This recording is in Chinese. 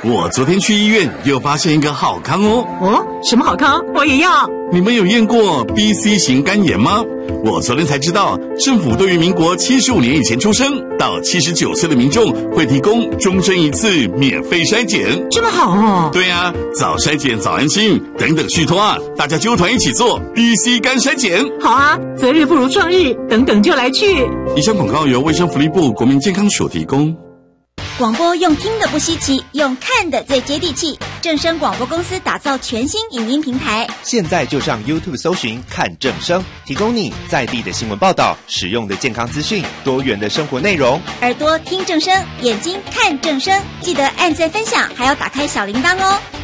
我昨天去医院又发现一个好康哦。 哦，什么好康？我也要。 你们有验过 BC 型肝炎吗？我昨天才知道，政府对于民国75年以前出生到79岁的民众会提供终身1次免费筛检。 这么好哦？ 对啊，早筛检早安心，等等续托啊，大家纠团一起做 BC 肝筛检。 好啊，择日不如撞日，等等就来去。 以上广告由卫生福利部国民健康署提供。 广播用听的不稀奇，用看的最接地气。正声广播公司打造全新影音平台， 现在就上 YouTube 搜寻看正声，提供你在地的新闻报道、实用的健康资讯、多元的生活内容。 耳朵听正声，眼睛看正声，记得按赞分享，还要打开小铃铛哦。